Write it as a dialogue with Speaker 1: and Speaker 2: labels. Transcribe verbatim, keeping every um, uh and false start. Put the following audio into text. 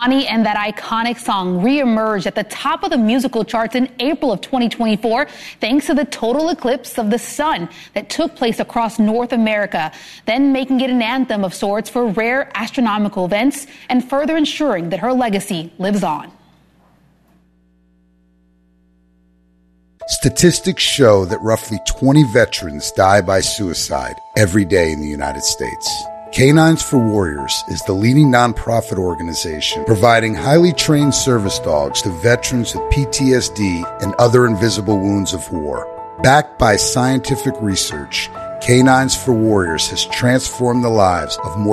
Speaker 1: And that iconic song reemerged at the top of the musical charts in April of twenty twenty-four, thanks to the total eclipse of the sun that took place across North America, then making it an anthem of sorts for rare astronomical events and further ensuring that her legacy lives on.
Speaker 2: Statistics show that roughly twenty veterans die by suicide every day in the United States. Canines for Warriors is the leading nonprofit organization providing highly trained service dogs to veterans with P T S D and other invisible wounds of war. Backed by scientific research, Canines for Warriors has transformed the lives of more